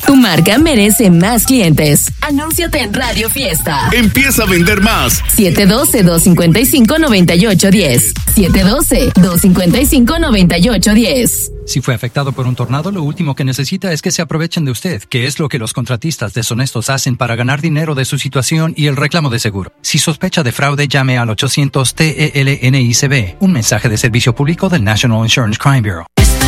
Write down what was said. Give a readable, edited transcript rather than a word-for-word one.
Tu marca merece más clientes. Anúnciate en Radio Fiesta. Empieza a vender más. 712-255-9810. 712-255-9810. Si fue afectado por un tornado, lo último que necesita es que se aprovechen de usted, que es lo que los contratistas deshonestos hacen para ganar dinero de su situación y el reclamo de seguro. Si sospecha de fraude, llame al 800-TELNICB, un mensaje de servicio público del National Insurance Crime Bureau.